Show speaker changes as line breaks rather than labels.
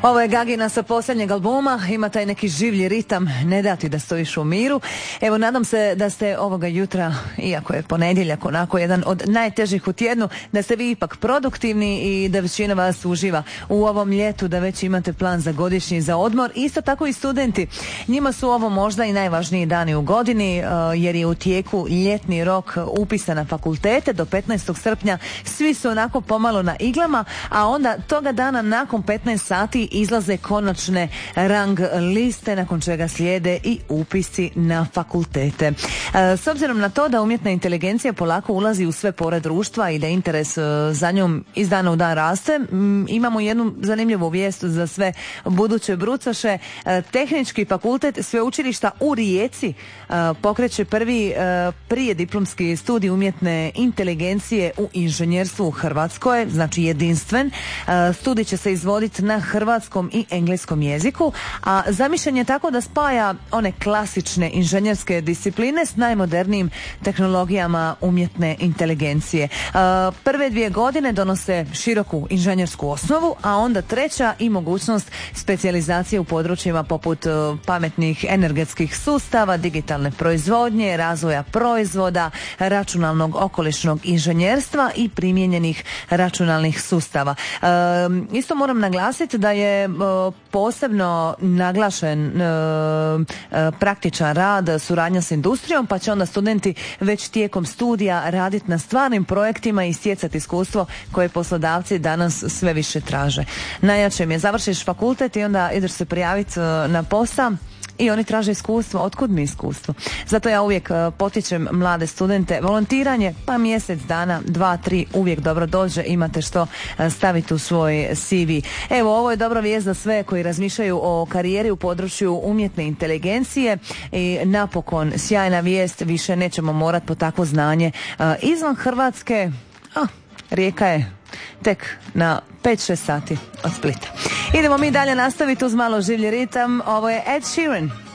Ovo je Gagina sa posljednjeg albuma, ima taj neki življi ritam, ne da ti da stojiš u miru. Evo, nadam se da ste ovoga jutra, iako je ponedjeljak, onako jedan od najtežih u tjednu, da ste vi ipak produktivni i da većina vas uživa u ovom ljetu, da već imate plan za godišnji, za odmor. Isto tako i studenti. Njima su ovo možda i najvažniji dani u godini, jer je u tijeku ljetni rok upisa na fakultete do 15. srpnja. Svi su onako pomalo na iglama, a onda toga dana nakon 15 sati izlaze konačne rang liste, nakon čega slijede i upisi na fakultete. S obzirom na to da umjetna inteligencija polako ulazi u sve pore društva i da interes za njom iz dana u dan raste, imamo jednu zanimljivu vijest za sve buduće brucaše. Tehnički fakultet Sveučilišta u Rijeci pokreće prvi prijediplomski studij umjetne inteligencije u inženjerstvu u Hrvatskoj, znači jedinstven. Studij će se izvoditi na hrvatskom i engleskom jeziku, a zamišljen je tako da spaja one klasične inženjerske discipline s najmodernijim tehnologijama umjetne inteligencije. Prve 2 godine donose široku inženjersku osnovu, a onda treća i mogućnost specijalizacije u područjima poput pametnih energetskih sustava, digitalne proizvodnje, razvoja proizvoda, računalnog okolišnog inženjerstva i primijenjenih računalnih sustava. Isto moram naglasiti da je posebno naglašen praktičan rad, suradnja s industrijom, pa će onda studenti već tijekom studija raditi na stvarnim projektima i stjecati iskustvo koje poslodavci danas sve više traže. Najjače mi je, završiš fakultet i onda ideš se prijaviti na posao i oni traže iskustvo. Otkud mi iskustvo? Zato ja uvijek potičem mlade studente. Volontiranje, pa mjesec dana, 2, 3, uvijek dobro dođe. Imate što staviti u svoj CV. Evo, ovo je dobra vijest za sve koji razmišljaju o karijeri u području umjetne inteligencije i napokon sjajna vijest, više nećemo morati po takvo znanje izvan Hrvatske. Rijeka je tek na 5-6 sati od Splita. Idemo mi dalje nastaviti uz malo življi ritam. Ovo je Ed Sheeran.